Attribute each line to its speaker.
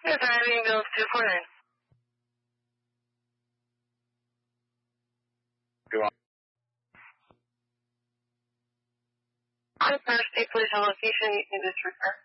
Speaker 1: Yes, driving Bills 249.
Speaker 2: Go on.
Speaker 1: First, state police location, you can disregard.